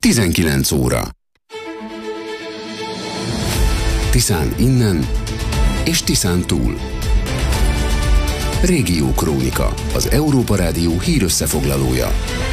19 óra. Tiszán innen és Tiszán túl. Régiókrónika, az Európa Rádió hírösszefoglalója.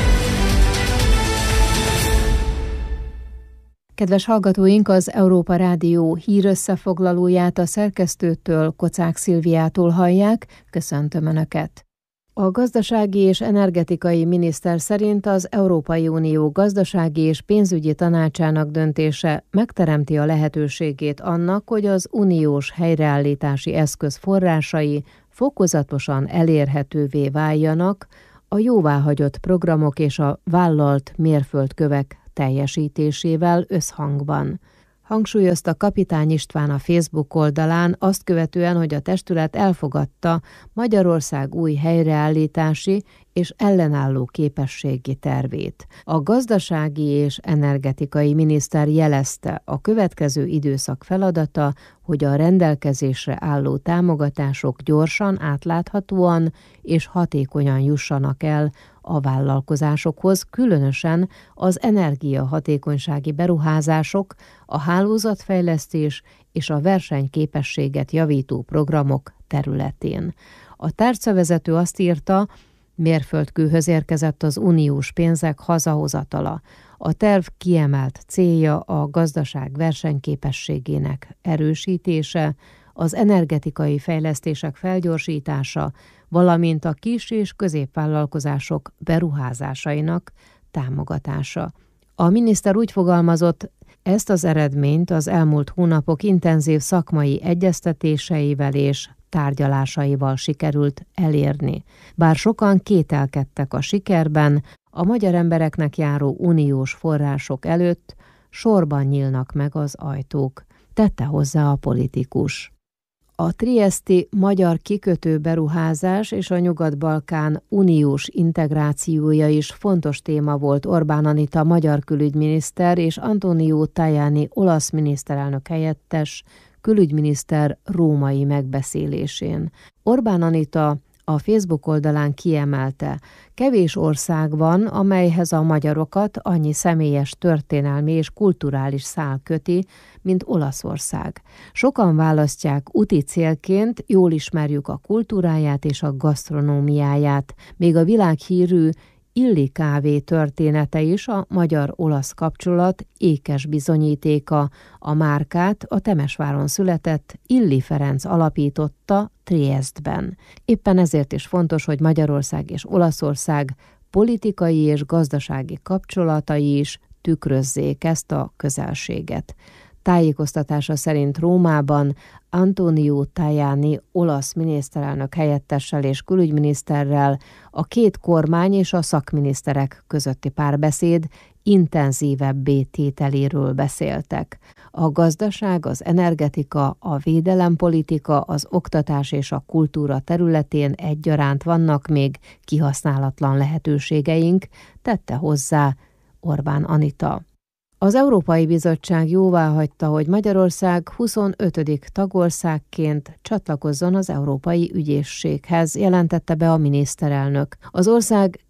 Kedves hallgatóink, az Európa Rádió hírösszefoglalóját a szerkesztőtől, Kocák Szilviától hallják. Köszöntöm Önöket! A gazdasági és energetikai miniszter szerint az Európai Unió gazdasági és pénzügyi tanácsának döntése megteremti a lehetőségét annak, hogy az uniós helyreállítási eszköz forrásai fokozatosan elérhetővé váljanak a jóváhagyott programok és a vállalt mérföldkövek teljesítésével összhangban. Hangsúlyozta Kapitány István a Facebook oldalán azt követően, hogy a testület elfogadta Magyarország új helyreállítási és ellenálló képességi tervét. A gazdasági és energetikai miniszter jelezte, a következő időszak feladata, hogy a rendelkezésre álló támogatások gyorsan, átláthatóan és hatékonyan jussanak el a vállalkozásokhoz, különösen az energiahatékonysági beruházások, a hálózatfejlesztés és a versenyképességet javító programok területén. A tárcavezető azt írta, mérföldkőhöz érkezett az uniós pénzek hazahozatala. A terv kiemelt célja a gazdaság versenyképességének erősítése, az energetikai fejlesztések felgyorsítása, valamint a kis- és középvállalkozások beruházásainak támogatása. A miniszter úgy fogalmazott, ezt az eredményt az elmúlt hónapok intenzív szakmai egyeztetéseivel és tárgyalásaival sikerült elérni. Bár sokan kételkedtek a sikerben, a magyar embereknek járó uniós források előtt sorban nyílnak meg az ajtók, tette hozzá a politikus. A trieszti magyar kikötő beruházás és a Nyugat-Balkán uniós integrációja is fontos téma volt Orbán Anita magyar külügyminiszter és Antonio Tajani olasz miniszterelnök helyettes külügyminiszter római megbeszélésén. Orbán Anita a Facebook oldalán kiemelte, kevés ország van, amelyhez a magyarokat annyi személyes történelmi és kulturális szál köti, mint Olaszország. Sokan választják úti célként, jól ismerjük a kultúráját és a gasztronómiáját, még a világhírű Illy kávé története is a magyar-olasz kapcsolat ékes bizonyítéka. A márkát a Temesváron született Illy Ferenc alapította Triesztben. Éppen ezért is fontos, hogy Magyarország és Olaszország politikai és gazdasági kapcsolatai is tükrözzék ezt a közelséget. Tájékoztatása szerint Rómában Antonio Tajani olasz miniszterelnök helyettessel és külügyminiszterrel a két kormány és a szakminiszterek közötti párbeszéd intenzívebbé tételéről beszéltek. A gazdaság, az energetika, a védelempolitika, az oktatás és a kultúra területén egyaránt vannak még kihasználatlan lehetőségeink, tette hozzá Orbán Anita. Az Európai Bizottság jóváhagyta, hogy Magyarország 25. tagországként csatlakozzon az Európai Ügyészséghez, jelentette be a miniszterelnök. Az ország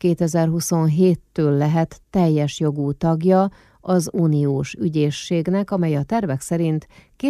2027-től lehet teljes jogú tagja az uniós ügyészségnek, amely a tervek szerint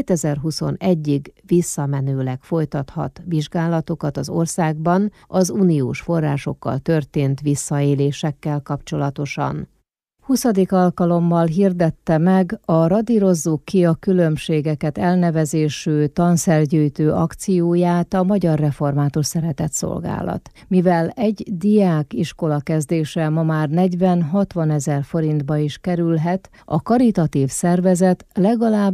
2021-ig visszamenőleg folytathat vizsgálatokat az országban az uniós forrásokkal történt visszaélésekkel kapcsolatosan. 20. alkalommal hirdette meg a Radírozzuk ki a különbségeket elnevezésű tanszergyűjtő akcióját a Magyar Református Szeretetszolgálat. Mivel egy diák iskola kezdése ma már 40-60 ezer forintba is kerülhet, a karitatív szervezet legalább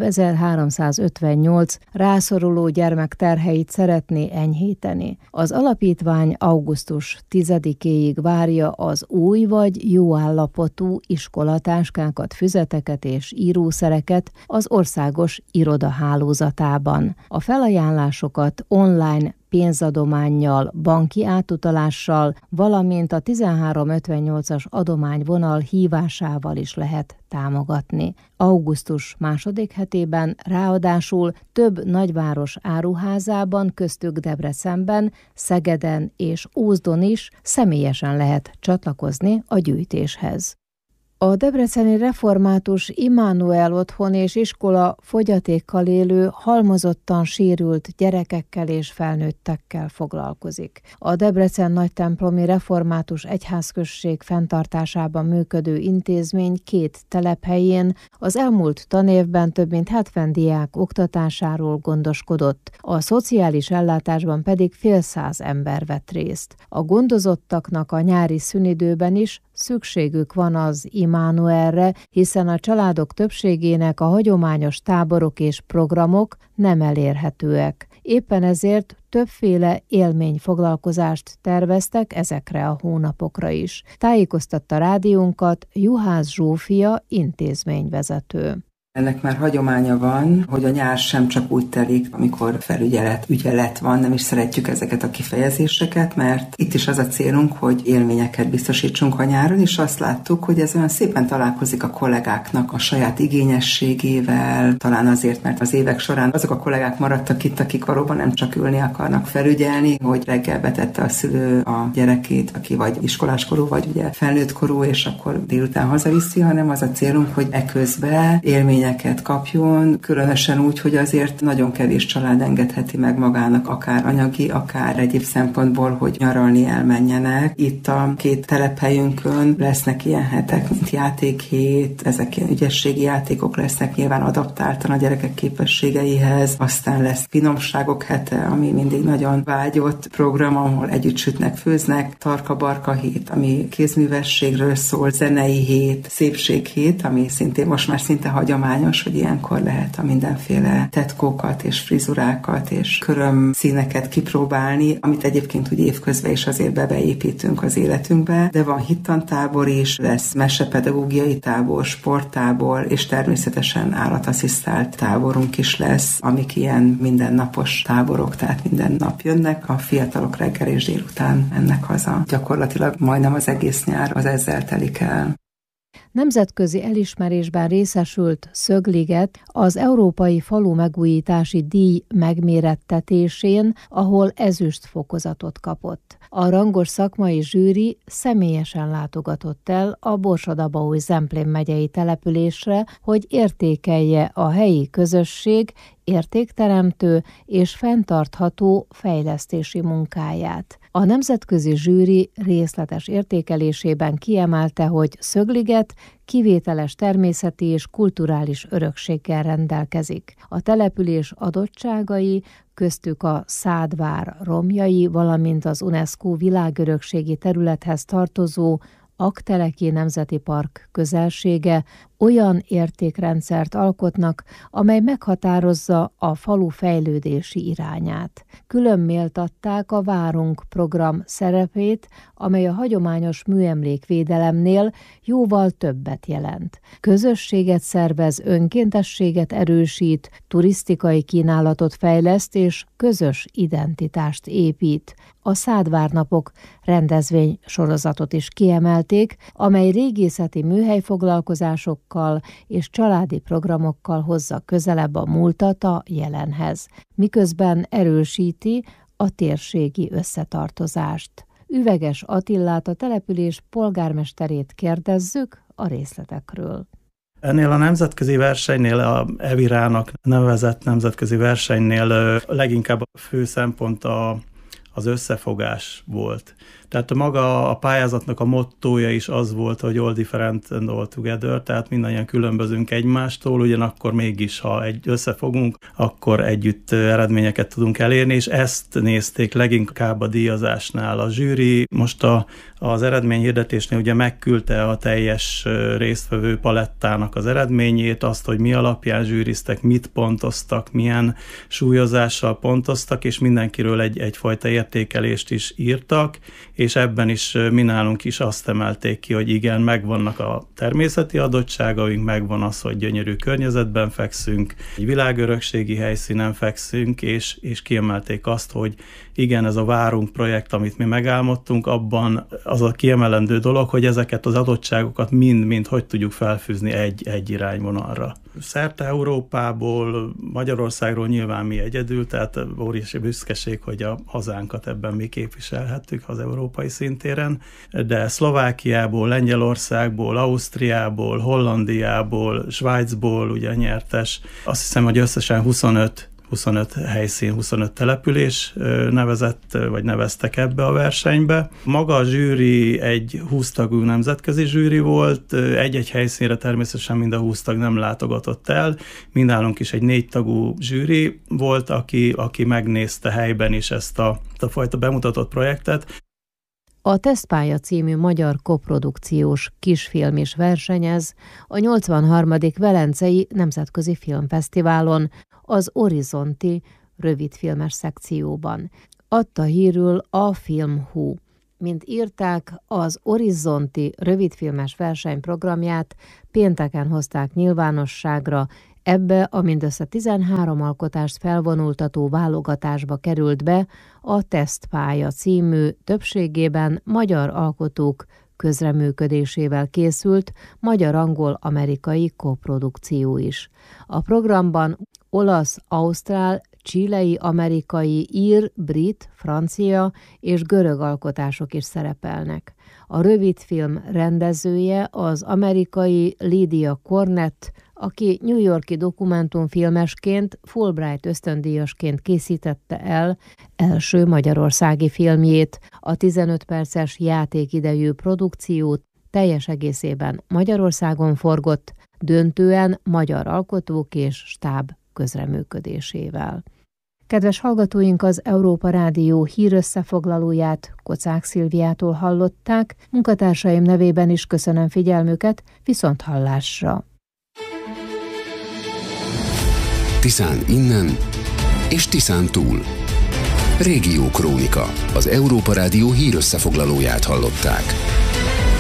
1358 rászoruló gyermek terheit szeretné enyhíteni. Az alapítvány augusztus 10-éig várja az új vagy jó állapotú iskolatáskákat, füzeteket és írószereket az országos irodahálózatában. A felajánlásokat online pénzadománnyal, banki átutalással, valamint a 1358-as adományvonal hívásával is lehet támogatni. Augusztus második hetében ráadásul több nagyváros áruházában, köztük Debrecenben, Szegeden és Ózdon is személyesen lehet csatlakozni a gyűjtéshez. A debreceni református Immanuel Otthon és Iskola fogyatékkal élő, halmozottan sérült gyerekekkel és felnőttekkel foglalkozik. A Debrecen Nagytemplomi Református Egyházközség fenntartásában működő intézmény 2 telephelyén az elmúlt tanévben több mint 70 diák oktatásáról gondoskodott, a szociális ellátásban pedig fél száz ember vett részt. A gondozottaknak a nyári szünidőben is szükségük van az Immanuelre, hiszen a családok többségének a hagyományos táborok és programok nem elérhetőek. Éppen ezért többféle élményfoglalkozást terveztek ezekre a hónapokra is. Tájékoztatta rádiónkat Juhász Zsófia intézményvezető. Ennek már hagyománya van, hogy a nyár sem csak úgy telik, amikor ügyelet van, nem is szeretjük ezeket a kifejezéseket, mert itt is az a célunk, hogy élményeket biztosítsunk a nyáron, és azt láttuk, hogy ez olyan szépen találkozik a kollégáknak a saját igényességével, talán azért, mert az évek során azok a kollégák maradtak itt, akik valóban nem csak ülni akarnak felügyelni, hogy reggel betette a szülő a gyerekét, aki vagy iskoláskorú, vagy ugye felnőttkorú, és akkor délután hazaviszi, hanem az a célunk, hogy eközben élményeket kapjon, különösen úgy, hogy azért nagyon kevés család engedheti meg magának, akár anyagi, akár egyéb szempontból, hogy nyaralni elmenjenek. Itt a 2 telephelyünkön lesznek ilyen hetek, mint játékhét, ezek ilyen ügyességi játékok lesznek, nyilván adaptáltan a gyerekek képességeihez, aztán lesz finomságok hete, ami mindig nagyon vágyott program, ahol együtt sütnek, főznek, tarka-barka hét, ami kézművességről szól, zenei hét, szépséghét, ami szintén most már szinte hagyomány, hogy ilyenkor lehet a mindenféle tetkókat és frizurákat és körömszíneket kipróbálni, amit egyébként úgy évközben is azért beépítünk az életünkbe, de van hittantábor is, lesz mesepedagógiai tábor, sporttábor, és természetesen állatasszisztált táborunk is lesz, amik ilyen mindennapos táborok, tehát minden nap jönnek, a fiatalok reggel és délután mennek haza. Gyakorlatilag majdnem az egész nyár az ezzel telik el. Nemzetközi elismerésben részesült Szögliget az Európai Falu Megújítási Díj megmérettetésén, ahol ezüst fokozatot kapott. A rangos szakmai zsűri személyesen látogatott el a Borsod-Abaúj-Zemplén megyei településre, hogy értékelje a helyi közösség értékteremtő és fenntartható fejlesztési munkáját. A nemzetközi zsűri részletes értékelésében kiemelte, hogy Szögliget kivételes természeti és kulturális örökséggel rendelkezik. A település adottságai, köztük a Szádvár romjai, valamint az UNESCO világörökségi területhez tartozó Aggteleki Nemzeti Park közelsége olyan értékrendszert alkotnak, amely meghatározza a falu fejlődési irányát. Külön méltatták a Várunk program szerepét, amely a hagyományos műemlékvédelemnél jóval többet jelent. Közösséget szervez, önkéntességet erősít, turisztikai kínálatot fejleszt és közös identitást épít. A Szádvárnapok rendezvény sorozatot is kiemelték, amely régészeti műhelyfoglalkozásokkal és családi programokkal hozza közelebb a múltat a jelenhez, miközben erősíti a térségi összetartozást. Üveges Attillát, a település polgármesterét kérdezzük a részletekről. Ennél a nemzetközi versenynél, a EVIRA-nak nevezett nemzetközi versenynél leginkább a fő szempont az összefogás volt. Tehát maga a pályázatnak a mottója is az volt, hogy all different and all together, tehát mindannyian különbözünk egymástól, ugyanakkor mégis, ha összefogunk, akkor együtt eredményeket tudunk elérni, és ezt nézték leginkább a díjazásnál. A zsűri most az eredményhirdetésnél ugye megküldte a teljes résztvevő palettának az eredményét, azt, hogy mi alapján zsűriztek, mit pontoztak, milyen súlyozással pontoztak, és mindenkiről egyfajta értékelést is írtak, és ebben is mi nálunk is azt emelték ki, hogy igen, megvannak a természeti adottságaink, megvan az, hogy gyönyörű környezetben fekszünk, egy világörökségi helyszínen fekszünk, és kiemelték azt, hogy igen, ez a Várunk projekt, amit mi megálmodtunk, abban az a kiemelendő dolog, hogy ezeket az adottságokat mind hogy tudjuk felfűzni egy irányvonalra. szerte Európából, Magyarországról nyilván mi egyedül, tehát óriási büszkeség, hogy a hazánkat ebben mi képviselhettük az európai szintéren, de Szlovákiából, Lengyelországból, Ausztriából, Hollandiából, Svájcból ugye nyertes. Azt hiszem, hogy összesen 25 helyszín, 25 település neveztek ebbe a versenybe. Maga a zsűri egy 20 tagú nemzetközi zsűri volt, egy-egy helyszínre természetesen mind a 20 tag nem látogatott el, mindnálunk is egy 4 tagú zsűri volt, aki megnézte helyben is ezt a fajta bemutatott projektet. A Tesztpálya című magyar koprodukciós kisfilm is versenyez a 83. Velencei Nemzetközi Filmfesztiválon, az Horizonti rövidfilmes szekcióban. Adta hírül a Film.hu. Mint írták, az Horizonti rövidfilmes versenyprogramját pénteken hozták nyilvánosságra, ebbe a mindössze 13 alkotást felvonultató válogatásba került be a Tesztpálya című, többségében magyar alkotók közreműködésével készült magyar-angol-amerikai koprodukció is. A programban olasz, ausztrál, chilei, amerikai, ír, brit, francia és görög alkotások is szerepelnek. A rövidfilm rendezője az amerikai Lydia Cornett, aki New York-i dokumentumfilmesként, Fulbright ösztöndíjasként készítette el első magyarországi filmjét. A 15 perces játékidejű produkciót teljes egészében Magyarországon forgott, döntően magyar alkotók és stáb közreműködésével. Kedves hallgatóink, az Európa Rádió hírösszefoglalóját Kocák Szilviától hallották, munkatársaim nevében is köszönöm figyelmüket, viszonthallásra! Tiszán innen és Tiszán túl. Régió Krónika, az Európa Rádió hírösszefoglalóját hallották.